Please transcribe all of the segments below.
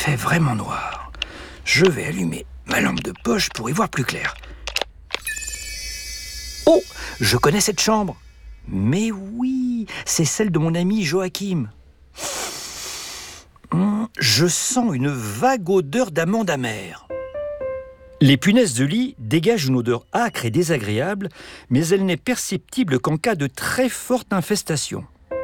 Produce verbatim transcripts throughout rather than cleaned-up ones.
fait vraiment noir. Je vais allumer ma lampe de poche pour y voir plus clair. Oh, je connais cette chambre. Mais oui, c'est celle de mon ami Joachim. Hum, je sens une vague odeur d'amande amère. Les punaises de lit dégagent une odeur âcre et désagréable, mais elle n'est perceptible qu'en cas de très forte infestation.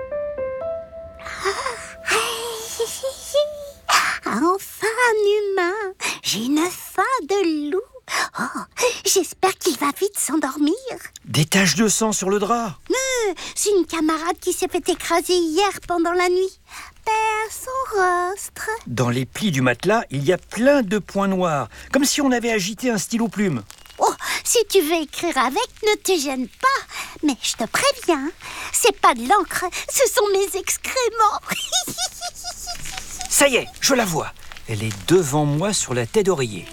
Enfin un humain! J'ai une faim de loup! Oh, j'espère qu'il va vite s'endormir. Des taches de sang sur le drap. Euh, c'est une camarade qui s'est fait écraser hier pendant la nuit. Père son rostre. Dans les plis du matelas, il y a plein de points noirs, comme si on avait agité un stylo plume. Oh, si tu veux écrire avec, ne te gêne pas. Mais je te préviens, c'est pas de l'encre, ce sont mes excréments. Ça y est, je la vois. Elle est devant moi sur la tête d'oreiller.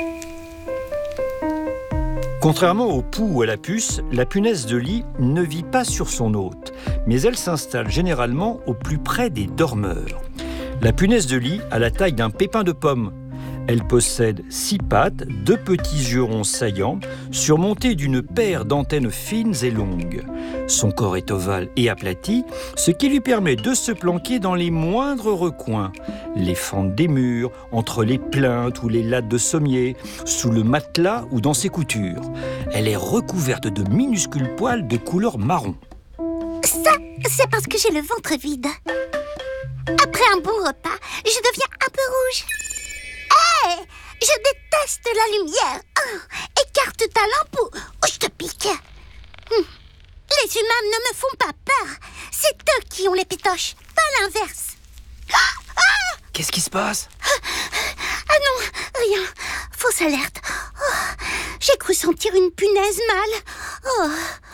Contrairement au pou ou à la puce, la punaise de lit ne vit pas sur son hôte, mais elle s'installe généralement au plus près des dormeurs. La punaise de lit a la taille d'un pépin de pomme. Elle possède six pattes, deux petits yeux ronds saillants, surmontés d'une paire d'antennes fines et longues. Son corps est ovale et aplati, ce qui lui permet de se planquer dans les moindres recoins, les fentes des murs, entre les plinthes ou les lattes de sommier, sous le matelas ou dans ses coutures. Elle est recouverte de minuscules poils de couleur marron. Ça, c'est parce que j'ai le ventre vide. Après un bon repas, je deviens un peu rouge. Hé, hey, je déteste la lumière. Oh, écarte ta lampe ou, ou je te pique. Hum. Les humains ne me font pas peur. C'est eux qui ont les pétoches, pas l'inverse. Ah, ah Qu'est-ce qui se passe? Ah non, rien. Fausse alerte. Oh, j'ai cru sentir une punaise mâle. Oh,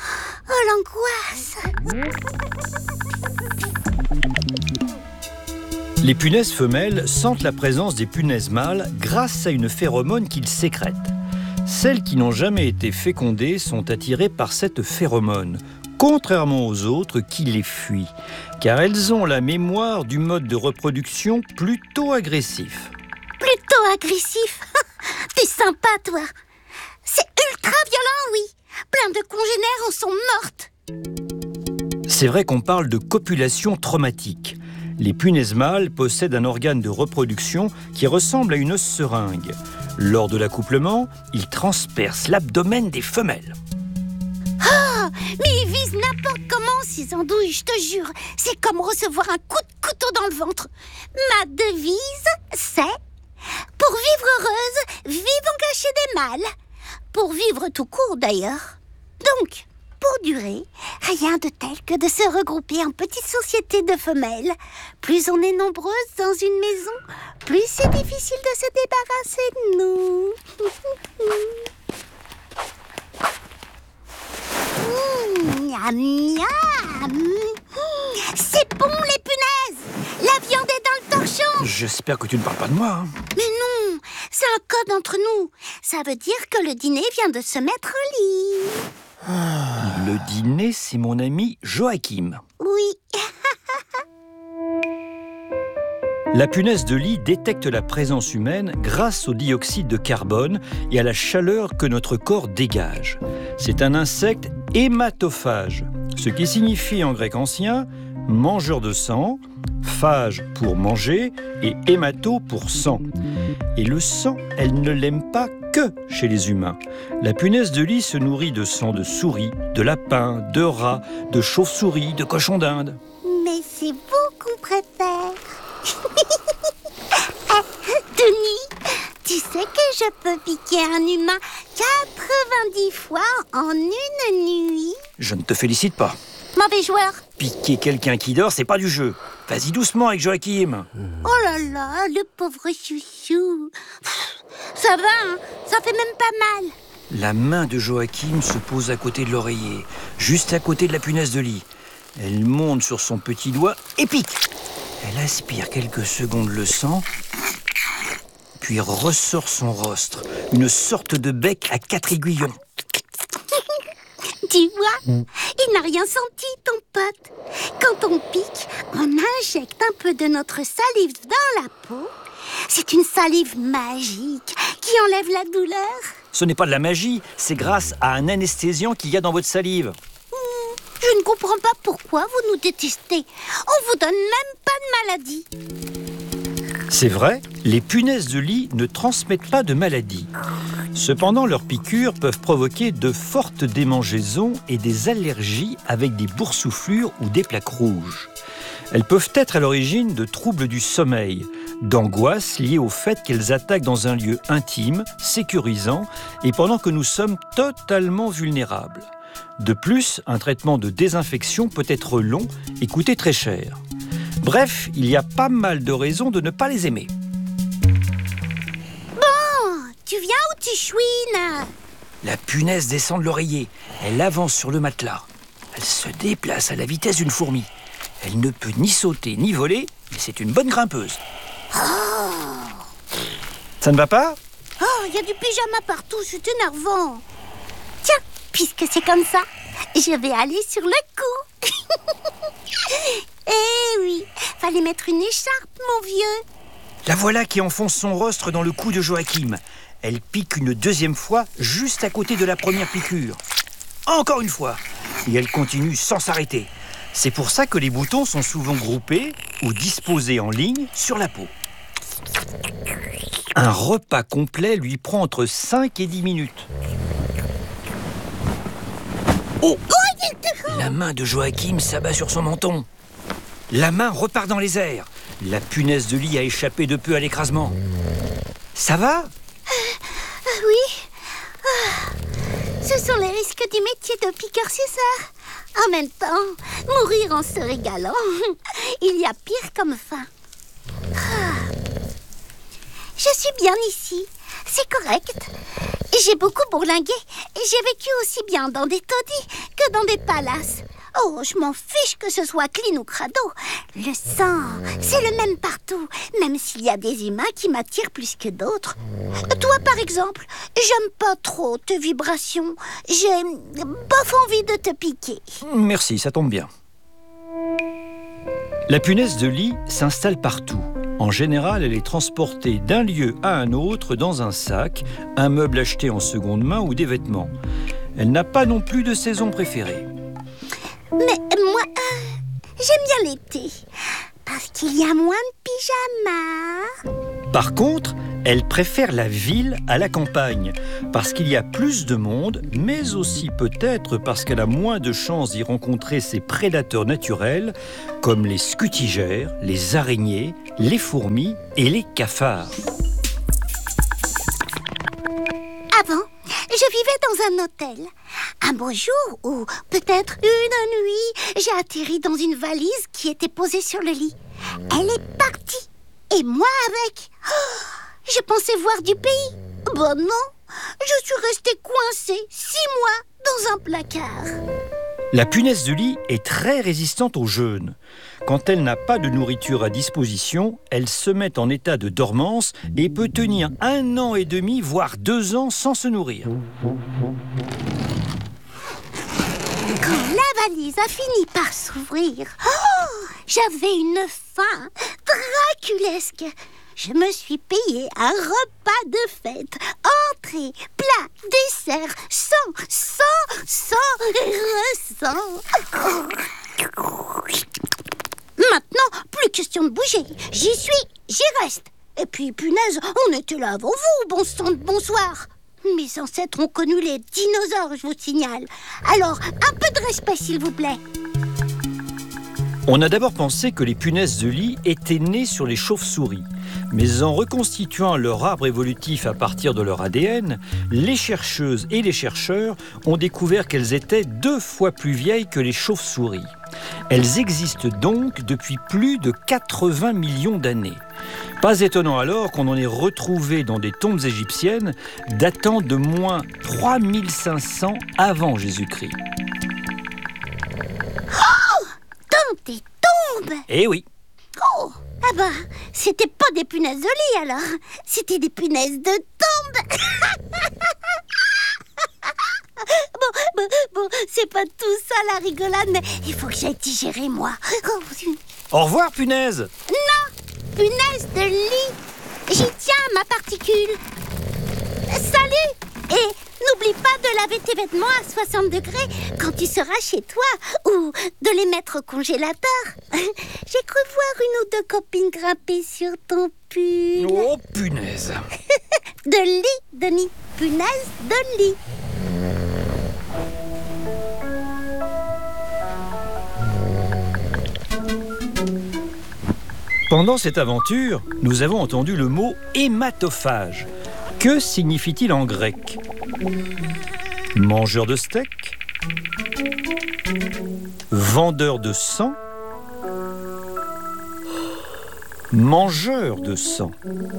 oh l'angoisse. Les punaises femelles sentent la présence des punaises mâles grâce à une phéromone qu'ils sécrètent. Celles qui n'ont jamais été fécondées sont attirées par cette phéromone, contrairement aux autres qui les fuient, car elles ont la mémoire du mode de reproduction plutôt agressif. Plutôt agressif? T'es sympa, toi. C'est ultra violent, oui. Plein de congénères en sont mortes. C'est vrai qu'on parle de copulation traumatique. Les punaises mâles possèdent un organe de reproduction qui ressemble à une seringue. Lors de l'accouplement, ils transpercent l'abdomen des femelles. Oh, mais ils visent n'importe comment, ces andouilles, je te jure. C'est comme recevoir un coup de couteau dans le ventre. Ma devise, c'est « Pour vivre heureuse, vivons cachés des mâles ». Pour vivre tout court, d'ailleurs. Donc, pour durer, rien de tel que de se regrouper en petites sociétés de femelles. Plus on est nombreuses dans une maison, plus c'est difficile de se débarrasser de nous. Mmh, miam, miam. C'est bon, les punaises. La viande est dans le torchon. J'espère que tu ne parles pas de moi. Hein. Mais non, c'est un code entre nous. Ça veut dire que le dîner vient de se mettre au lit. Le dîner, c'est mon ami Joachim. Oui. La punaise de lit détecte la présence humaine grâce au dioxyde de carbone et à la chaleur que notre corps dégage. C'est un insecte hématophage, ce qui signifie en grec ancien « mangeur de sang », phage pour manger et hémato pour sang. Et le sang, elle ne l'aime pas que chez les humains. La punaise de lit se nourrit de sang de souris, de lapins, de rats, de chauves-souris, de cochons d'Inde. Mais c'est vous qu'on préfère. Denis, tu sais que je peux piquer un humain quatre-vingt-dix fois en une nuit. Je ne te félicite pas. Mauvais joueur. Piquer quelqu'un qui dort, c'est pas du jeu. Vas-y doucement avec Joachim. Oh là là, le pauvre chouchou. Ça va, hein, ça fait même pas mal. La main de Joachim se pose à côté de l'oreiller, juste à côté de la punaise de lit. Elle monte sur son petit doigt et pique. Elle aspire quelques secondes le sang, puis ressort son rostre, une sorte de bec à quatre aiguillons. Tu vois, il n'a rien senti, ton pote. Quand on pique, on injecte un peu de notre salive dans la peau C'est une salive magique qui enlève la douleur. Ce n'est pas de la magie, c'est grâce à un anesthésiant qu'il y a dans votre salive. Je ne comprends pas pourquoi vous nous détestez. On vous donne même pas de maladie. C'est vrai, les punaises de lit ne transmettent pas de maladie. Cependant, leurs piqûres peuvent provoquer de fortes démangeaisons et des allergies avec des boursouflures ou des plaques rouges. Elles peuvent être à l'origine de troubles du sommeil, d'angoisses liées au fait qu'elles attaquent dans un lieu intime, sécurisant et pendant que nous sommes totalement vulnérables. De plus, un traitement de désinfection peut être long et coûter très cher. Bref, il y a pas mal de raisons de ne pas les aimer. Bon, tu viens ou tu chouines? La punaise descend de l'oreiller. Elle avance sur le matelas. Elle se déplace à la vitesse d'une fourmi. Elle ne peut ni sauter ni voler, mais c'est une bonne grimpeuse. Oh. Ça ne va pas? Oh, il y a du pyjama partout, c'est énervant. Tiens, puisque c'est comme ça, je vais aller sur le cou. Eh oui, fallait mettre une écharpe, mon vieux. La voilà qui enfonce son rostre dans le cou de Joachim. Elle pique une deuxième fois, juste à côté de la première piqûre. Encore une fois. Et elle continue sans s'arrêter. C'est pour ça que les boutons sont souvent groupés ou disposés en ligne sur la peau. Un repas complet lui prend entre cinq et dix minutes. Oh! La main de Joachim s'abat sur son menton. La main repart dans les airs. La punaise de lit a échappé de peu à l'écrasement. Ça va? euh, Oui. Ah. Ce sont les risques du métier de piqueur-suceur. En même temps, mourir en se régalant, il y a pire comme fin. Ah. Je suis bien ici. C'est correct. J'ai beaucoup bourlingué. J'ai vécu aussi bien dans des taudis que dans des palaces. Oh, je m'en fiche que ce soit clean ou crado. Le sang, c'est le même partout, même s'il y a des humains qui m'attirent plus que d'autres. Toi, par exemple, j'aime pas trop tes vibrations. J'ai bof envie de te piquer. Merci, ça tombe bien. La punaise de lit s'installe partout. En général, elle est transportée d'un lieu à un autre dans un sac, un meuble acheté en seconde main ou des vêtements. Elle n'a pas non plus de saison préférée. Mais moi, euh, j'aime bien l'été, parce qu'il y a moins de pyjamas. Par contre, elle préfère la ville à la campagne, parce qu'il y a plus de monde, mais aussi peut-être parce qu'elle a moins de chances d'y rencontrer ses prédateurs naturels, comme les scutigères, les araignées, les fourmis et les cafards. Avant, je vivais dans un hôtel. Un beau jour, ou peut-être une nuit, j'ai atterri dans une valise qui était posée sur le lit. Elle est partie, et moi avec. Oh, je pensais voir du pays. Bon non, je suis restée coincée six mois dans un placard. La punaise de lit est très résistante au jeûne. Quand elle n'a pas de nourriture à disposition, elle se met en état de dormance et peut tenir un an et demi, voire deux ans sans se nourrir. Quand la valise a fini par s'ouvrir, oh, j'avais une faim draculesque. Je me suis payé un repas de fête. Entrée, plat, dessert, sang, sang, sang, ressent. Maintenant, plus question de bouger. J'y suis, j'y reste. Et puis, punaise, on était là avant vous, bon sang de bonsoir. Mes ancêtres ont connu les dinosaures, je vous signale. Alors, un peu de respect, s'il vous plaît. On a d'abord pensé que les punaises de lit étaient nées sur les chauves-souris. Mais en reconstituant leur arbre évolutif à partir de leur A D N, les chercheuses et les chercheurs ont découvert qu'elles étaient deux fois plus vieilles que les chauves-souris. Elles existent donc depuis plus de quatre-vingts millions d'années. Pas étonnant alors qu'on en ait retrouvé dans des tombes égyptiennes datant de moins trois mille cinq cents avant Jésus-Christ. Oh, dans des tombes! Eh oui! Oh, ah bah, c'était pas des punaises de lit alors, c'était des punaises de tombe. Bon, bon, bon, c'est pas tout ça la rigolade, mais il faut que j'aille digérer moi. Au revoir, punaise! Non, punaise de lit. J'y tiens, ma particule. Salut! Et n'oublie pas de laver tes vêtements à soixante degrés quand tu seras chez toi, ou de les mettre au congélateur. J'ai cru voir une ou deux copines grimper sur ton pull. Oh, punaise! De lit, Denis. Punaise de lit. Pendant cette aventure, nous avons entendu le mot hématophage. Que signifie-t-il en grec? Mangeur de steak? Vendeur de sang? Mangeur de sang.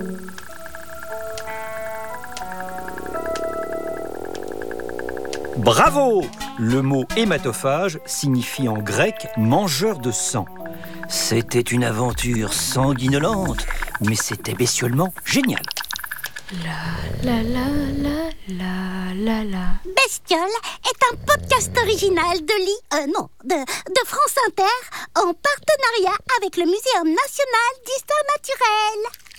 Bravo! Le mot hématophage signifie en grec mangeur de sang. C'était une aventure sanguinolente, mais c'était bestiolement génial. La la la la la la la. Bestiole est un podcast original de l'I, euh, non, de, de France Inter en partenariat avec le Muséum national d'histoire naturelle.